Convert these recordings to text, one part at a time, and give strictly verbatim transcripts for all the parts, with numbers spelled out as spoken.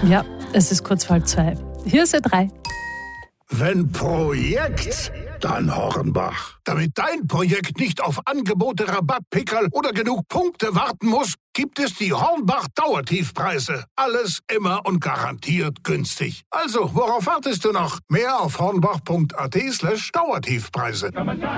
Ja, es ist kurz vor halb zwei. Hier ist Ö drei. Wenn Projekt, dann Hornbach. Damit dein Projekt nicht auf Angebote, Rabattpickerl oder genug Punkte warten muss, gibt es die Hornbach Dauertiefpreise. Alles immer und garantiert günstig. Also, worauf wartest du noch? Mehr auf hornbach.at slash Dauertiefpreise.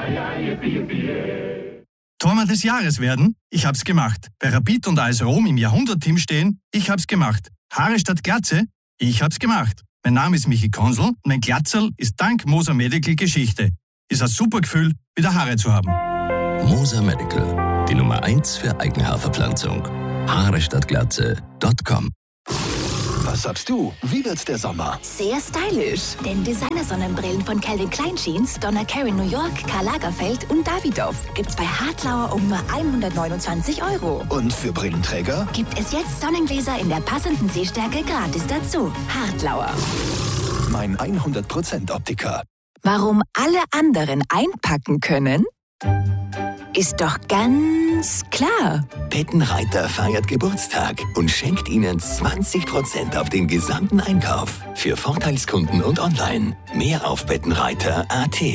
Torwart des Jahres werden? Ich hab's gemacht. Bei Rapid und A S Rom im Jahrhundertteam stehen? Ich hab's gemacht. Haare statt Glatze? Ich hab's gemacht. Mein Name ist Michi Konsel und mein Glatzerl ist dank Moser Medical Geschichte. Ist ein super Gefühl, wieder Haare zu haben. Moser Medical, die Nummer eins für Eigenhaarverpflanzung. Haare statt Glatze Punkt com. Was sagst du? Wie wird's der Sommer? Sehr stylisch. Denn Designer-Sonnenbrillen von Calvin Klein Jeans, Donna Karan New York, Karl Lagerfeld und Davidoff gibt's bei Hartlauer um nur hundertneunundzwanzig Euro. Und für Brillenträger? Gibt es jetzt Sonnengläser in der passenden Sehstärke gratis dazu. Hartlauer. Mein hundert Prozent Optiker. Warum alle anderen einpacken können? Ist doch ganz klar. Bettenreiter feiert Geburtstag und schenkt Ihnen zwanzig Prozent auf den gesamten Einkauf. Für Vorteilskunden und online. Mehr auf bettenreiter punkt at.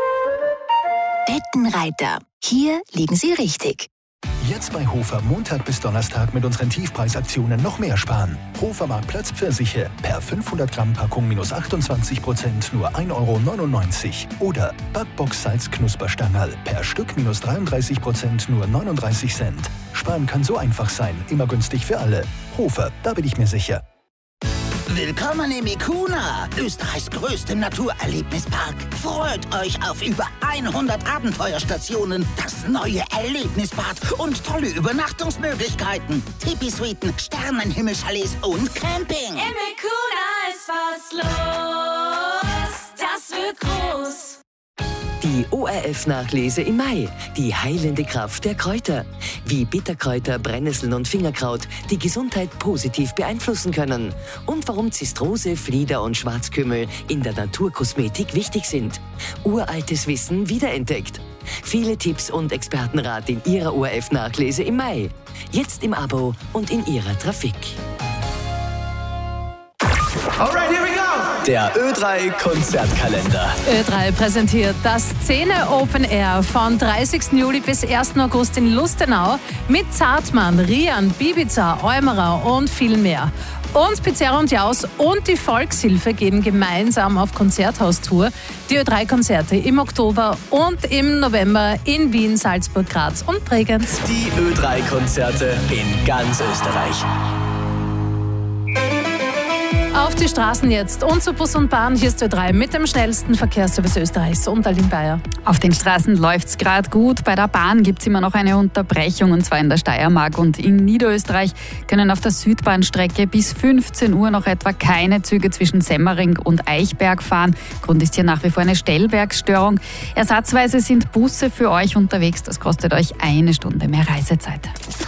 Bettenreiter. Hier liegen Sie richtig. Jetzt bei Hofer Montag bis Donnerstag mit unseren Tiefpreisaktionen noch mehr sparen. Hofer Marktplatz Pfirsiche per fünfhundert Gramm Packung minus achtundzwanzig Prozent nur ein Euro neunundneunzig. Oder Backbox Salz Knusperstangerl per Stück minus dreiunddreißig Prozent nur neununddreißig Cent. Sparen kann so einfach sein, immer günstig für alle. Hofer, da bin ich mir sicher. Willkommen im Ikuna, Österreichs größtem Naturerlebnispark. Freut euch auf über hundert Abenteuerstationen, das neue Erlebnisbad und tolle Übernachtungsmöglichkeiten. Tipi-Suiten, Sternenhimmelchalets und Camping. Im Ikuna ist was los, das wird groß. Die O R F-Nachlese im Mai. Die heilende Kraft der Kräuter. Wie Bitterkräuter, Brennnesseln und Fingerkraut die Gesundheit positiv beeinflussen können. Und warum Zistrose, Flieder und Schwarzkümmel in der Naturkosmetik wichtig sind. Uraltes Wissen wiederentdeckt. Viele Tipps und Expertenrat in Ihrer O R F-Nachlese im Mai. Jetzt im Abo und in Ihrer Trafik. Alright, here we go! Der Ö drei Konzertkalender. Ö drei präsentiert das Szene Open Air von dreißigsten Juli bis ersten August in Lustenau mit Zartmann, Rian, Bibiza, Eumerer und viel mehr. Und Pizarro und Jaus und die Volkshilfe gehen gemeinsam auf Konzerthaustour. Die Ö drei Konzerte im Oktober und im November in Wien, Salzburg, Graz und Bregenz. Die Ö drei Konzerte in ganz Österreich. Auf die Straßen jetzt und zu Bus und Bahn. Hier ist Ö drei mit dem schnellsten Verkehrsservice Österreichs und Aline Bayer. Auf den Straßen läuft's gerade gut. Bei der Bahn gibt's immer noch eine Unterbrechung, und zwar in der Steiermark und in Niederösterreich können auf der Südbahnstrecke bis fünfzehn Uhr noch etwa keine Züge zwischen Semmering und Eichberg fahren. Grund ist hier nach wie vor eine Stellwerksstörung. Ersatzweise sind Busse für euch unterwegs. Das kostet euch eine Stunde mehr Reisezeit.